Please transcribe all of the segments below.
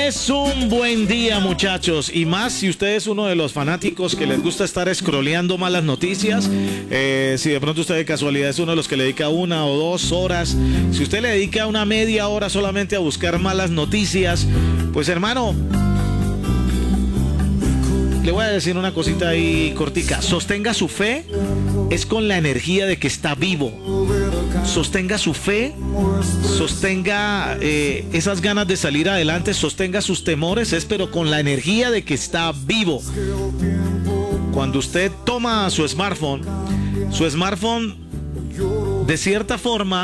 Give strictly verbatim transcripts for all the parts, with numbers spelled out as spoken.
es un buen día, muchachos, y más si usted es uno de los fanáticos que les gusta estar scrolleando malas noticias. Eh, si de pronto usted de casualidad es uno de los que le dedica una o dos horas, si usted le dedica una media hora solamente a buscar malas noticias, pues hermano, le voy a decir una cosita ahí cortica. Sostenga su fe, es con la energía de que está vivo. Sostenga su fe, sostenga eh, esas ganas de salir adelante, sostenga sus temores, es pero con la energía de que está vivo. Cuando usted toma su smartphone, su smartphone de cierta forma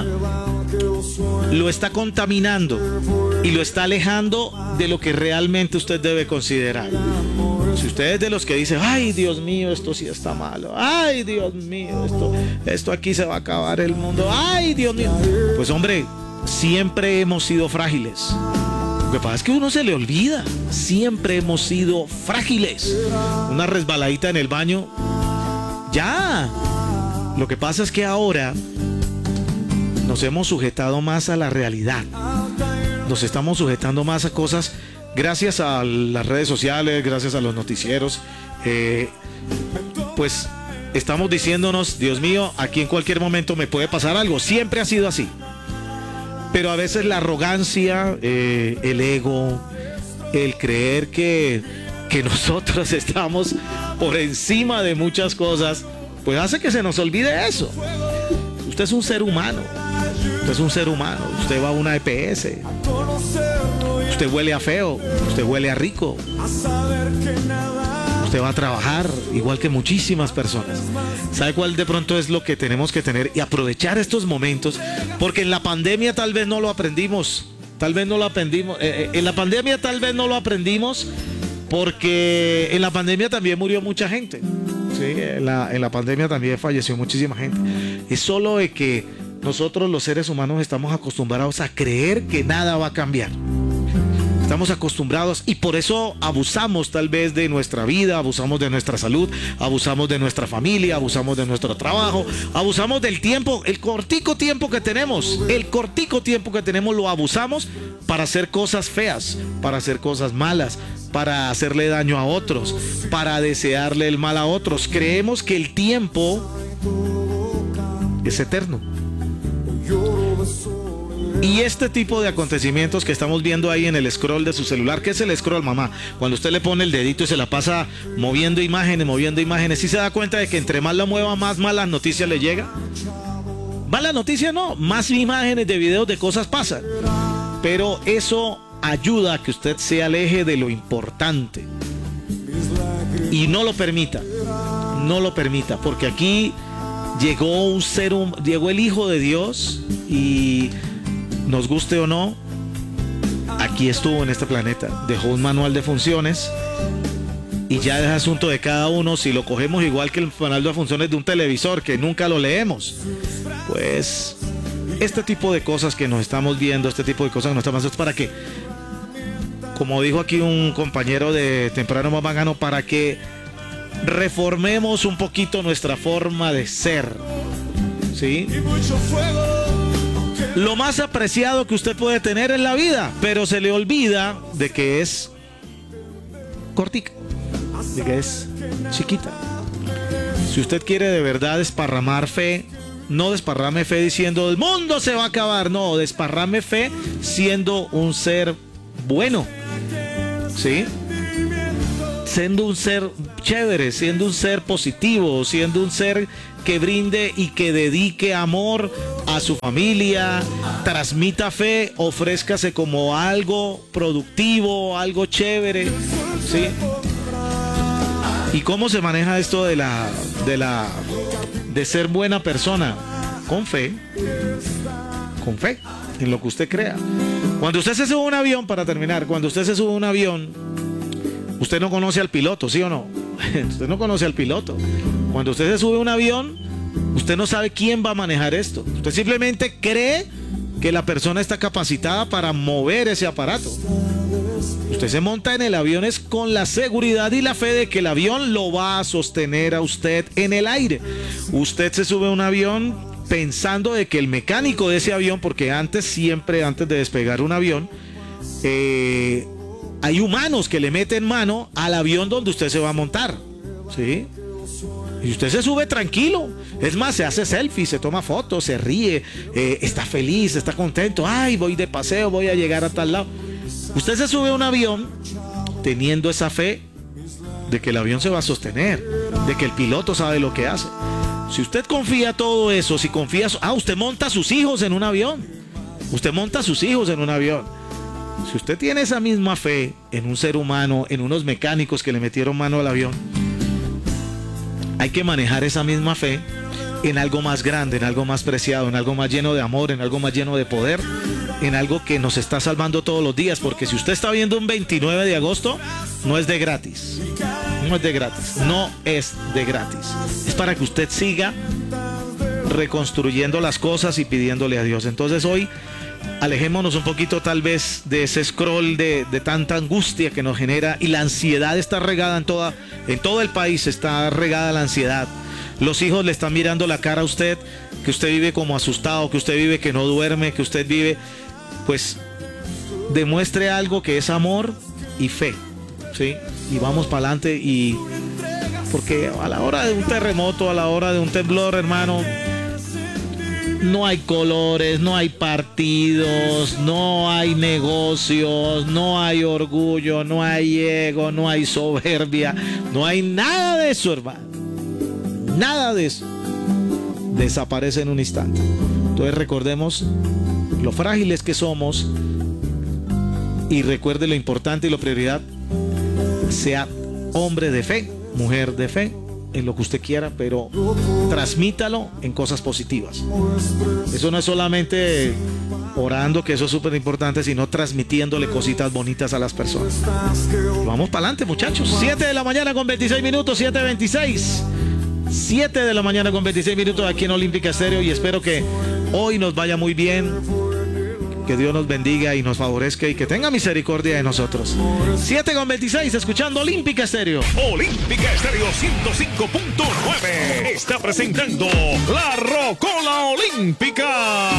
lo está contaminando y lo está alejando de lo que realmente usted debe considerar. Si usted es de los que dice, ay Dios mío, esto sí está malo, ay Dios mío, esto, esto aquí se va a acabar el mundo, ay Dios mío, pues hombre, siempre hemos sido frágiles. Lo que pasa es que uno se le olvida, siempre hemos sido frágiles. Una resbaladita en el baño, ya. Lo que pasa es que ahora nos hemos sujetado más a la realidad, nos estamos sujetando más a cosas. Gracias a las redes sociales, gracias a los noticieros, eh, pues estamos diciéndonos, Dios mío, aquí en cualquier momento me puede pasar algo. Siempre ha sido así. Pero a veces la arrogancia, eh, el ego, el creer que, que nosotros estamos por encima de muchas cosas, pues hace que se nos olvide eso. Usted es un ser humano. Usted es un ser humano. Usted va a una E P S. Usted huele a feo, usted huele a rico, usted va a trabajar igual que muchísimas personas. ¿Sabe cuál de pronto es lo que tenemos que tener y aprovechar estos momentos? Porque en la pandemia tal vez no lo aprendimos, tal vez no lo aprendimos, eh, en la pandemia tal vez no lo aprendimos porque en la pandemia también murió mucha gente, ¿sí? En la, en la pandemia también falleció muchísima gente. Es solo de que nosotros los seres humanos estamos acostumbrados a creer que nada va a cambiar. Estamos acostumbrados y por eso abusamos tal vez de nuestra vida, abusamos de nuestra salud, abusamos de nuestra familia, abusamos de nuestro trabajo, abusamos del tiempo, el cortico tiempo que tenemos, el cortico tiempo que tenemos lo abusamos para hacer cosas feas, para hacer cosas malas, para hacerle daño a otros, para desearle el mal a otros. Creemos que el tiempo es eterno. Y este tipo de acontecimientos que estamos viendo ahí en el scroll de su celular, ¿qué es el scroll, mamá? Cuando usted le pone el dedito y se la pasa moviendo imágenes, moviendo imágenes, ¿sí se da cuenta de que entre más la mueva, más malas noticias le llega? Malas noticias no, más imágenes de videos de cosas pasan. Pero eso ayuda a que usted se aleje de lo importante. Y no lo permita, no lo permita, porque aquí llegó un ser, hum- llegó el Hijo de Dios y... nos guste o no, aquí estuvo en este planeta, dejó un manual de funciones y ya es asunto de cada uno si lo cogemos igual que el manual de funciones de un televisor que nunca lo leemos. Pues este tipo de cosas que nos estamos viendo, este tipo de cosas que nos estamos haciendo es para que, como dijo aquí un compañero de Temprano Más Bacano, para que reformemos un poquito nuestra forma de ser, ¿sí? Lo más apreciado que usted puede tener en la vida, pero se le olvida de que es cortica, de que es chiquita. Si usted quiere de verdad desparramar fe, no desparrame fe diciendo el mundo se va a acabar, no, desparrame fe siendo un ser bueno, ¿sí? Siendo un ser chévere, siendo un ser positivo, siendo un ser que brinde y que dedique amor a su familia, transmita fe, ofrézcase como algo productivo, algo chévere, ¿sí? ¿Y cómo se maneja esto de la, de la, de ser buena persona? Con fe, con fe, en lo que usted crea. Cuando usted se sube a un avión, para terminar, cuando usted se sube a un avión, usted no conoce al piloto, ¿sí o no? Usted no conoce al piloto. Cuando usted se sube a un avión, usted no sabe quién va a manejar esto. Usted simplemente cree que la persona está capacitada para mover ese aparato. Usted se monta en el avión es con la seguridad y la fe de que el avión lo va a sostener a usted en el aire. Usted se sube a un avión pensando de que el mecánico de ese avión, porque antes siempre, antes de despegar un avión, eh, hay humanos que le meten mano al avión donde usted se va a montar, ¿sí? Y usted se sube tranquilo. Es más, se hace selfie, se toma fotos, se ríe, eh, está feliz, está contento. Ay, voy de paseo, voy a llegar a tal lado. Usted se sube a un avión teniendo esa fe de que el avión se va a sostener, de que el piloto sabe lo que hace. Si usted confía todo eso, si confía... Ah, usted monta a sus hijos en un avión. Usted monta a sus hijos en un avión. Si usted tiene esa misma fe en un ser humano, en unos mecánicos que le metieron mano al avión, hay que manejar esa misma fe en algo más grande, en algo más preciado, en algo más lleno de amor, en algo más lleno de poder, en algo que nos está salvando todos los días. Porque si usted está viendo un veintinueve de agosto, no es de gratis. No es de gratis. No es de gratis. Es para que usted siga reconstruyendo las cosas y pidiéndole a Dios. Entonces hoy alejémonos un poquito tal vez de ese scroll de, de tanta angustia que nos genera, y la ansiedad está regada en toda, en todo el país está regada la ansiedad. Los hijos le están mirando la cara a usted, que usted vive como asustado, que usted vive que no duerme, que usted vive, pues demuestre algo que es amor y fe, ¿sí? Y vamos para adelante, y porque a la hora de un terremoto, a la hora de un temblor, hermano, no hay colores, no hay partidos, no hay negocios, no hay orgullo, no hay ego, no hay soberbia, no hay nada de eso, hermano. Nada de eso desaparece en un instante. Entonces recordemos lo frágiles que somos, y recuerde lo importante y la prioridad: sea hombre de fe, mujer de fe, en lo que usted quiera, pero transmítalo en cosas positivas. Eso no es solamente orando, que eso es súper importante, sino transmitiéndole cositas bonitas a las personas. Y vamos para adelante, muchachos. siete de la mañana con veintiséis minutos, siete veintiséis. siete de la mañana con veintiséis minutos aquí en Olímpica Estéreo, y espero que hoy nos vaya muy bien. Que Dios nos bendiga y nos favorezca y que tenga misericordia de nosotros. siete con veintiséis, escuchando Olímpica Estéreo. Olímpica Estéreo ciento cinco punto nueve está presentando La Rocola Olímpica.